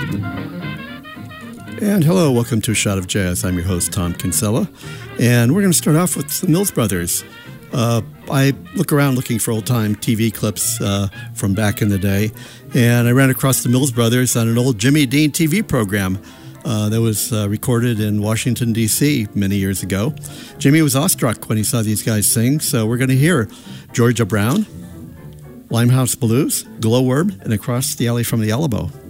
And hello, welcome to A Shot of Jazz. I'm your host, Tom Kinsella, and we're going to start off with the Mills Brothers. I look around looking for old-time TV clips from back in the day, and I ran across the Mills Brothers on an old Jimmy Dean TV program that was recorded in Washington, D.C. many years ago. Jimmy was awestruck when he saw these guys sing, so we're going to hear Georgia Brown, Limehouse Blues, Glowworm, and Across the Alley from the Alamo.